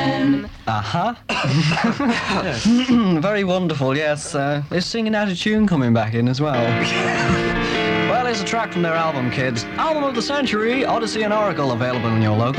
FM. Very wonderful, yes. Is Singing Out of Tune coming back in as well? Well, here's a track from their album, kids. Album of the Century, Odyssey and Oracle, available in your local